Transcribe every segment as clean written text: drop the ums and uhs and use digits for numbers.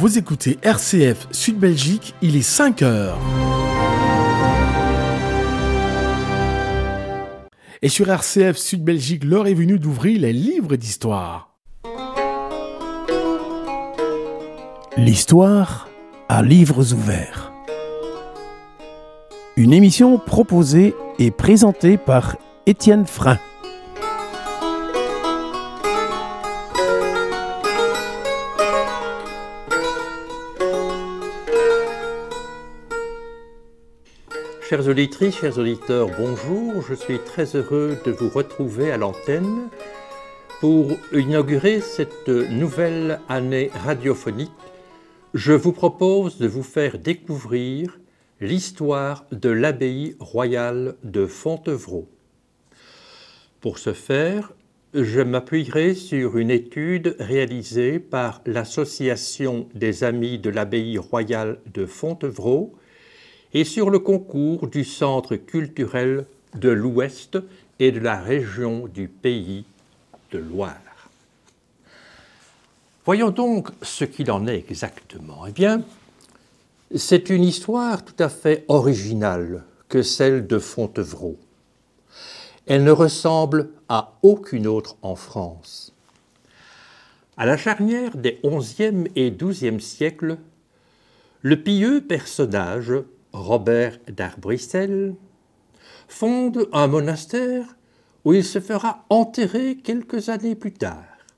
Vous écoutez RCF Sud Belgique, il est 5 heures. Et sur RCF Sud Belgique, l'heure est venue d'ouvrir les livres d'histoire. L'histoire à livres ouverts. Une émission proposée et présentée par Étienne Frein. Chères auditrices, chers auditeurs, bonjour. Je suis très heureux de vous retrouver à l'antenne pour inaugurer cette nouvelle année radiophonique. Je vous propose de vous faire découvrir l'histoire de l'abbaye royale de Fontevraud. Pour ce faire, je m'appuierai sur une étude réalisée par l'Association des Amis de l'abbaye royale de Fontevraud et sur le concours du Centre culturel de l'Ouest et de la région du Pays de Loire. Voyons donc ce qu'il en est exactement. Eh bien, c'est une histoire tout à fait originale que celle de Fontevraud. Elle ne ressemble à aucune autre en France. À la charnière des XIe et XIIe siècles, le pieux personnage Robert d'Arbrissel fonde un monastère où il se fera enterrer quelques années plus tard.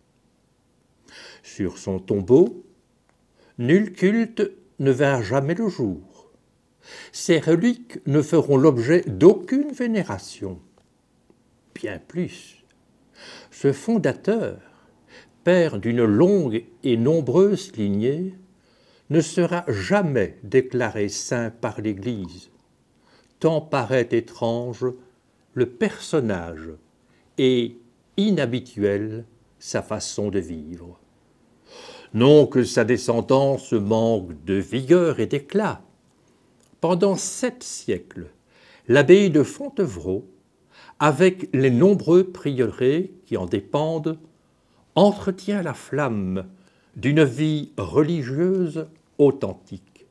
Sur son tombeau, nul culte ne verra jamais le jour. Ses reliques ne feront l'objet d'aucune vénération. Bien plus, ce fondateur, père d'une longue et nombreuse lignée, ne sera jamais déclaré saint par l'Église, tant paraît étrange le personnage et inhabituelle sa façon de vivre. Non que sa descendance manque de vigueur et d'éclat. Pendant 7 siècles, l'abbaye de Fontevraud, avec les nombreux prieurés qui en dépendent, entretient la flamme d'une vie religieuse authentique.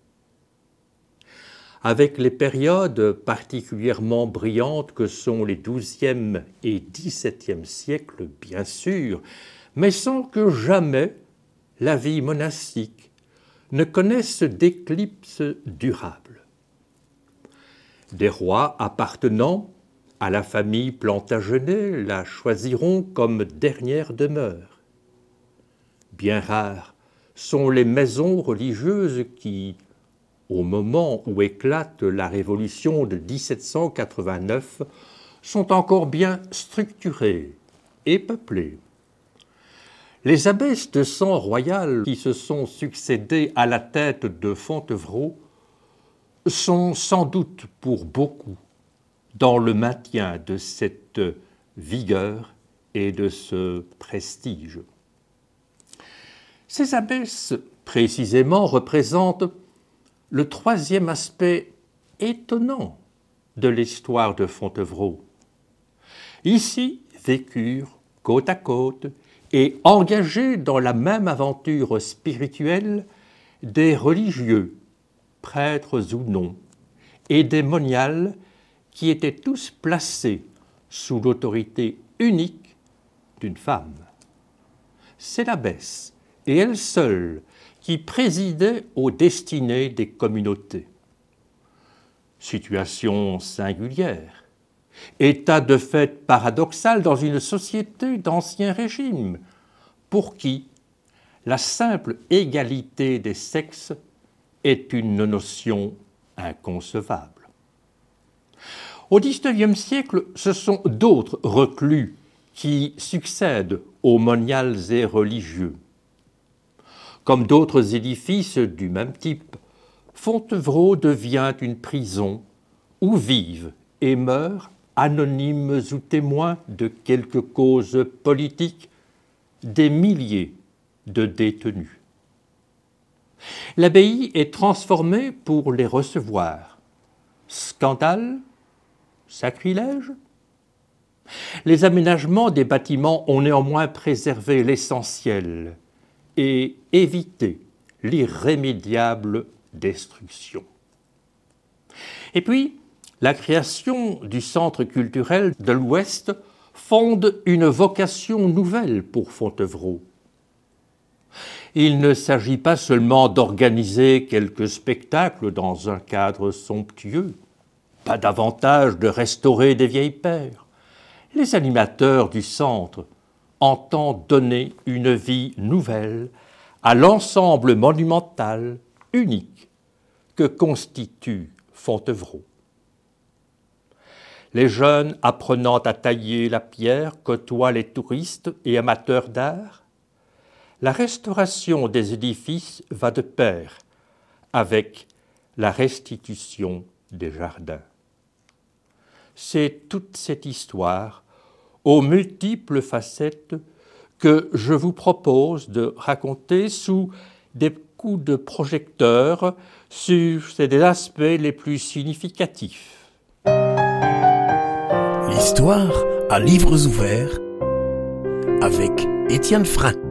Avec les périodes particulièrement brillantes que sont les XIIe et XVIIe siècles, bien sûr, mais sans que jamais la vie monastique ne connaisse d'éclipse durable. Des rois appartenant à la famille Plantagenet la choisiront comme dernière demeure. Bien rares sont les maisons religieuses qui, au moment où éclate la Révolution de 1789, sont encore bien structurées et peuplées. Les abbesses de sang royal qui se sont succédées à la tête de Fontevraud sont sans doute pour beaucoup dans le maintien de cette vigueur et de ce prestige. Ces abbesses, précisément, représentent le 3e aspect étonnant de l'histoire de Fontevraud. Ici vécurent côte à côte et engagés dans la même aventure spirituelle des religieux, prêtres ou non, et des moniales qui étaient tous placés sous l'autorité unique d'une femme. C'est l'abbesse, et elle seule, qui présidait aux destinées des communautés. Situation singulière, état de fait paradoxal dans une société d'Ancien Régime, pour qui la simple égalité des sexes est une notion inconcevable. Au XIXe siècle, ce sont d'autres reclus qui succèdent aux moniales et religieux. Comme d'autres édifices du même type, Fontevraud devient une prison où vivent et meurent, anonymes ou témoins de quelque cause politique, des milliers de détenus. L'abbaye est transformée pour les recevoir. Scandale? Sacrilège? Les aménagements des bâtiments ont néanmoins préservé l'essentiel et évité l'irrémédiable destruction. Et puis, la création du Centre culturel de l'Ouest fonde une vocation nouvelle pour Fontevraud. Il ne s'agit pas seulement d'organiser quelques spectacles dans un cadre somptueux, pas davantage de restaurer des vieilles paires. Les animateurs du centre entendent donner une vie nouvelle à l'ensemble monumental, unique, que constitue Fontevraud. Les jeunes apprenant à tailler la pierre côtoient les touristes et amateurs d'art. La restauration des édifices va de pair avec la restitution des jardins. C'est toute cette histoire, aux multiples facettes, que je vous propose de raconter sous des coups de projecteur sur des aspects les plus significatifs. L'histoire à livres ouverts avec Étienne Frain.